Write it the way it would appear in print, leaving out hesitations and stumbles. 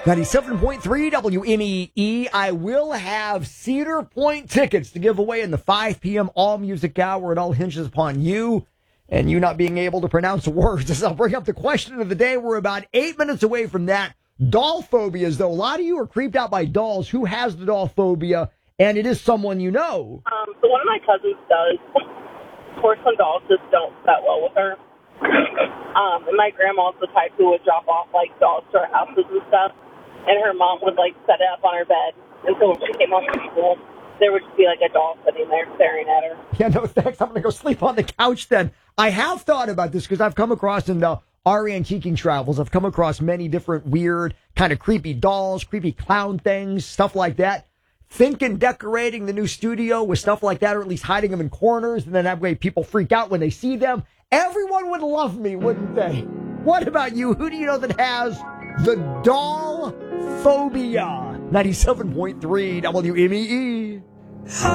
97.3 WMEE. I will have Cedar Point tickets to give away in the 5 p.m. All Music Hour. It all hinges upon you and you not being able to pronounce words. As I'll bring up the question of the day, we're about 8 minutes away from that. Doll phobias, though. A lot of you are creeped out by dolls. Who has the doll phobia? And it is someone you know. So one of my cousins does. Porcelain dolls just don't set well with her. And my grandma's the type who would drop off, like, dolls to her houses and stuff. And her mom would, like, set it up on her bed. And so when she came home from school, there would just be, like, a doll sitting there staring at her. Yeah, no thanks. I'm going to go sleep on the couch then. I have thought about this because I've come across in our antiquing travels, I've come across many different weird, kind of creepy dolls, creepy clown things, stuff like that. Thinking decorating the new studio with stuff like that, or at least hiding them in corners, and then that way people freak out when they see them. Everyone would love me, wouldn't they? What about you? Who do you know that has the doll phobia? 97.3 WMEE.